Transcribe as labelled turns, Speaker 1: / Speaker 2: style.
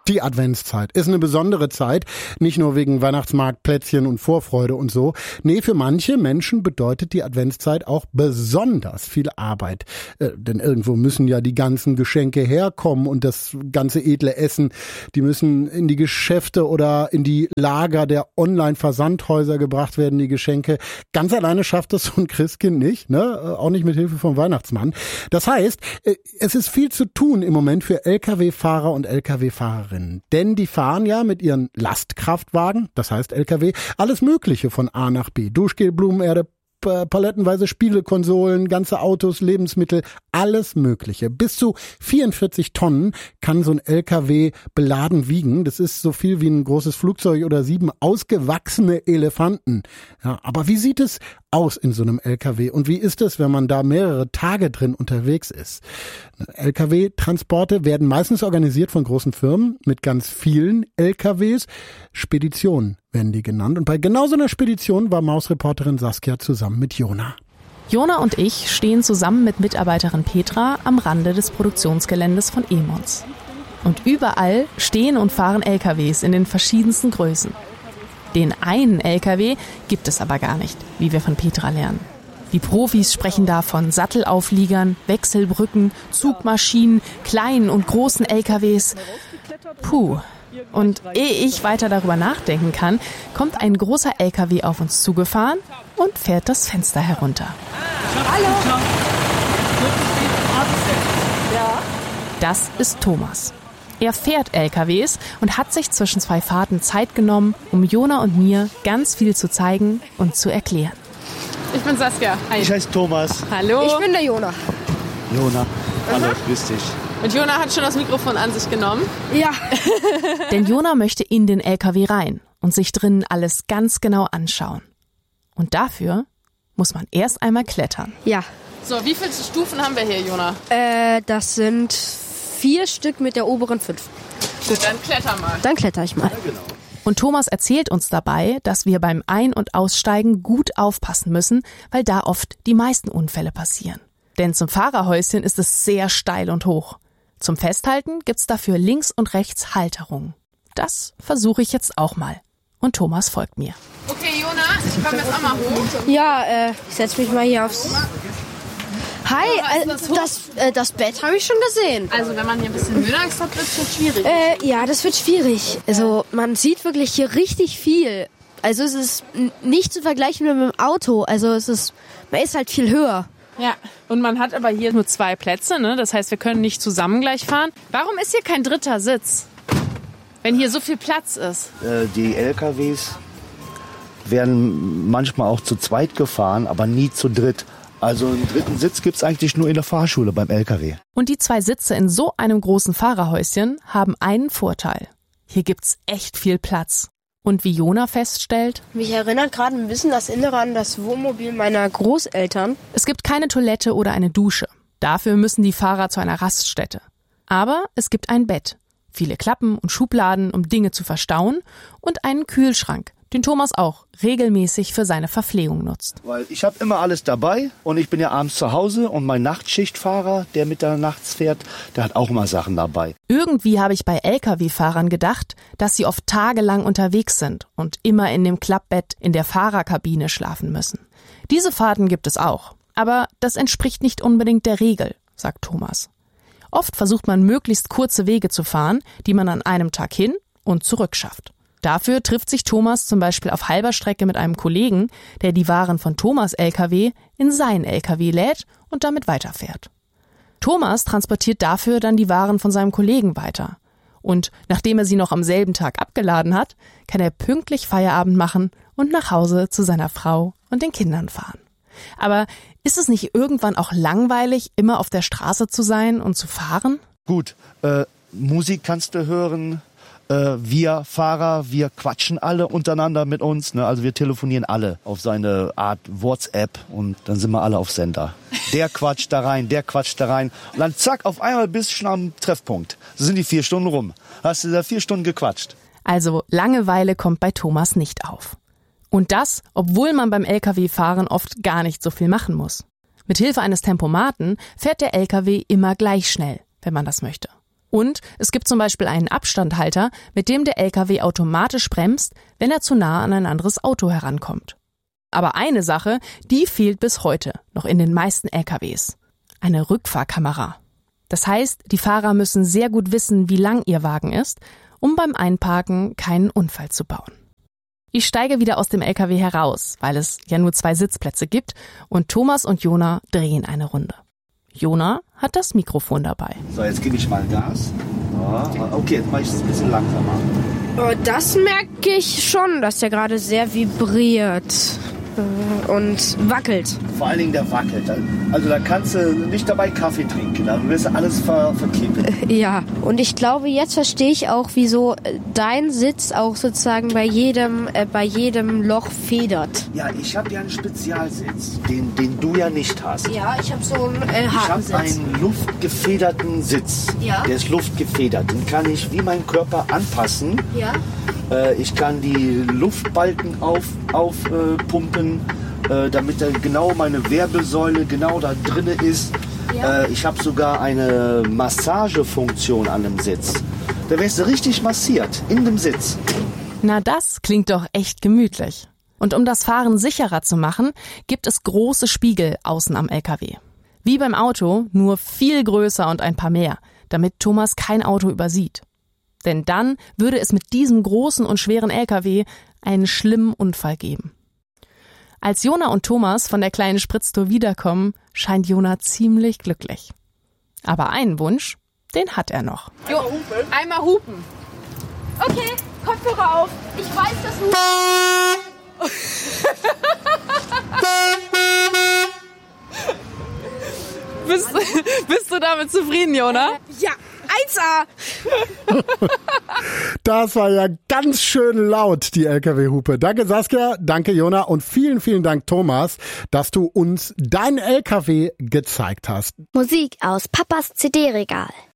Speaker 1: Die Adventszeit ist eine besondere Zeit, nicht nur wegen Weihnachtsmarkt, Plätzchen und Vorfreude und so. Nee, für manche Menschen bedeutet die Adventszeit auch besonders viel Arbeit. Denn irgendwo müssen ja die ganzen Geschenke herkommen und das ganze edle Essen. Die müssen in die Geschäfte oder in die Lager der Online-Versandhäuser gebracht werden, die Geschenke. Ganz alleine schafft das so ein Christkind nicht, ne? Auch nicht mit Hilfe vom Weihnachtsmann. Das heißt, es ist viel zu tun im Moment für Lkw-Fahrer und Lkw-Fahrerinnen. Denn die fahren ja mit ihren Lastkraftwagen, das heißt Lkw, alles Mögliche von A nach B. Duschgel, Blumenerde, palettenweise Spielekonsolen, ganze Autos, Lebensmittel, alles Mögliche. Bis zu 44 Tonnen kann so ein LKW beladen wiegen. Das ist so viel wie ein großes Flugzeug oder 7 ausgewachsene Elefanten. Ja, aber wie sieht es aus in so einem LKW? Und wie ist es, wenn man da mehrere Tage drin unterwegs ist? LKW-Transporte werden meistens organisiert von großen Firmen mit ganz vielen LKWs. Speditionen werden die genannt. Und bei genau so einer Spedition war Mausreporterin Saskia zusammen mit Jona.
Speaker 2: Jona und ich stehen zusammen mit Mitarbeiterin Petra am Rande des Produktionsgeländes von Emons. Und überall stehen und fahren LKWs in den verschiedensten Größen. Den einen LKW gibt es aber gar nicht, wie wir von Petra lernen. Die Profis sprechen da von Sattelaufliegern, Wechselbrücken, Zugmaschinen, kleinen und großen LKWs. Puh. Und ehe ich weiter darüber nachdenken kann, kommt ein großer LKW auf uns zugefahren und fährt das Fenster herunter.
Speaker 3: Hallo!
Speaker 2: Das ist Thomas. Er fährt LKWs und hat sich zwischen 2 Fahrten Zeit genommen, um Jona und mir ganz viel zu zeigen und zu erklären.
Speaker 3: Ich bin Saskia. Hi.
Speaker 4: Ich heiße Thomas.
Speaker 3: Hallo.
Speaker 5: Ich bin der Jona.
Speaker 4: Jona. Hallo, grüß dich.
Speaker 3: Und Jona hat schon das Mikrofon an sich genommen.
Speaker 5: Ja.
Speaker 2: Denn Jona möchte in den LKW rein und sich drinnen alles ganz genau anschauen. Und dafür muss man erst einmal klettern.
Speaker 5: Ja.
Speaker 3: So, wie viele Stufen haben wir hier, Jona?
Speaker 5: Das sind 4 Stück mit der oberen 5.
Speaker 3: Gut, dann kletter mal.
Speaker 5: Dann kletter ich mal.
Speaker 4: Ja, genau.
Speaker 2: Und Thomas erzählt uns dabei, dass wir beim Ein- und Aussteigen gut aufpassen müssen, weil da oft die meisten Unfälle passieren. Denn zum Fahrerhäuschen ist es sehr steil und hoch. Zum Festhalten gibt's dafür links und rechts Halterungen. Das versuche ich jetzt auch mal. Und Thomas folgt mir.
Speaker 3: Okay, Jona, ich komme jetzt auch mal hoch.
Speaker 5: Ja, ich setze mich mal hier aufs... Hi, das Bett habe ich schon gesehen.
Speaker 3: Also, wenn man hier ein bisschen Höhenangst hat, wird es schon schwierig.
Speaker 5: Ja, das wird schwierig. Also, man sieht wirklich hier richtig viel. Also, es ist nicht zu vergleichen mit dem Auto. Also, man ist halt viel höher.
Speaker 3: Ja, und man hat aber hier nur 2 Plätze, ne? Das heißt, wir können nicht zusammen gleich fahren. Warum ist hier kein dritter Sitz, wenn hier so viel Platz ist?
Speaker 4: Die LKWs werden manchmal auch zu zweit gefahren, aber nie zu dritt. Also einen dritten Sitz gibt's eigentlich nur in der Fahrschule beim LKW.
Speaker 2: Und die 2 Sitze in so einem großen Fahrerhäuschen haben einen Vorteil. Hier gibt's echt viel Platz. Und wie Jona feststellt,
Speaker 5: Mich erinnert gerade ein bisschen das Innere an das Wohnmobil meiner Großeltern.
Speaker 2: es gibt keine Toilette oder eine Dusche. Dafür müssen die Fahrer zu einer Raststätte. Aber es gibt ein Bett, viele Klappen und Schubladen, um Dinge zu verstauen, und einen Kühlschrank, den Thomas auch regelmäßig für seine Verpflegung nutzt.
Speaker 4: Weil ich habe immer alles dabei und ich bin ja abends zu Hause und mein Nachtschichtfahrer, der mitternachts fährt, der hat auch immer Sachen dabei.
Speaker 2: Irgendwie habe ich bei Lkw-Fahrern gedacht, dass sie oft tagelang unterwegs sind und immer in dem Klappbett in der Fahrerkabine schlafen müssen. Diese Fahrten gibt es auch, aber das entspricht nicht unbedingt der Regel, sagt Thomas. Oft versucht man möglichst kurze Wege zu fahren, die man an einem Tag hin und zurück schafft. Dafür trifft sich Thomas zum Beispiel auf halber Strecke mit einem Kollegen, der die Waren von Thomas' LKW in seinen LKW lädt und damit weiterfährt. Thomas transportiert dafür dann die Waren von seinem Kollegen weiter. Und nachdem er sie noch am selben Tag abgeladen hat, kann er pünktlich Feierabend machen und nach Hause zu seiner Frau und den Kindern fahren. Aber ist es nicht irgendwann auch langweilig, immer auf der Straße zu sein und zu fahren?
Speaker 4: Gut, Musik kannst du hören. Wir Fahrer, wir quatschen alle untereinander mit uns. Ne? Also wir telefonieren alle auf seine Art WhatsApp und dann sind wir alle auf Sender. Der quatscht da rein, der quatscht da rein. Und dann zack, auf einmal bist du schon am Treffpunkt. So sind die 4 Stunden rum. Hast du da 4 Stunden gequatscht.
Speaker 2: Also Langeweile kommt bei Thomas nicht auf. Und das, obwohl man beim Lkw-Fahren oft gar nicht so viel machen muss. Mithilfe eines Tempomaten fährt der Lkw immer gleich schnell, wenn man das möchte. Und es gibt zum Beispiel einen Abstandhalter, mit dem der LKW automatisch bremst, wenn er zu nah an ein anderes Auto herankommt. Aber eine Sache, die fehlt bis heute noch in den meisten LKWs. Eine Rückfahrkamera. Das heißt, die Fahrer müssen sehr gut wissen, wie lang ihr Wagen ist, um beim Einparken keinen Unfall zu bauen. Ich steige wieder aus dem LKW heraus, weil es ja nur 2 Sitzplätze gibt, und Thomas und Jona drehen eine Runde. Jona hat das Mikrofon dabei.
Speaker 4: So, jetzt gebe ich mal Gas. Okay, jetzt mache ich es ein bisschen langsamer.
Speaker 5: Das merke ich schon, dass der gerade sehr vibriert und wackelt.
Speaker 4: Vor allen Dingen der wackelt. Also da kannst du nicht dabei Kaffee trinken, da wirst du alles verkippen.
Speaker 5: Ja, und ich glaube, jetzt verstehe ich auch, wieso dein Sitz auch sozusagen bei jedem Loch federt.
Speaker 4: Ja, ich habe ja einen Spezialsitz, den du ja nicht hast.
Speaker 5: Ja, ich habe so einen
Speaker 4: Ich
Speaker 5: harten
Speaker 4: habe einen luftgefederten Sitz.
Speaker 5: Ja.
Speaker 4: Der ist luftgefedert. Den kann ich wie mein Körper anpassen.
Speaker 5: Ja.
Speaker 4: Ich kann die Luftbalken aufpumpen, damit genau meine Wirbelsäule genau da drinne ist.
Speaker 5: Ja.
Speaker 4: Ich habe sogar eine Massagefunktion an dem Sitz. Da wirst du richtig massiert in dem Sitz.
Speaker 2: Na, das klingt doch echt gemütlich. Und um das Fahren sicherer zu machen, gibt es große Spiegel außen am LKW. Wie beim Auto, nur viel größer und ein paar mehr, damit Thomas kein Auto übersieht. Denn dann würde es mit diesem großen und schweren LKW einen schlimmen Unfall geben. Als Jona und Thomas von der kleinen Spritztour wiederkommen, scheint Jona ziemlich glücklich. Aber einen Wunsch, den hat er noch.
Speaker 3: Jo, einmal hupen.
Speaker 5: Okay, Kopfhörer auf. Ich weiß das nicht.
Speaker 3: Bist du damit zufrieden, Jona?
Speaker 5: Ja, 1A.
Speaker 1: Das war ja ganz schön laut, die LKW-Hupe. Danke Saskia, danke Jona und vielen, vielen Dank Thomas, dass du uns dein LKW gezeigt hast.
Speaker 6: Musik aus Papas CD-Regal.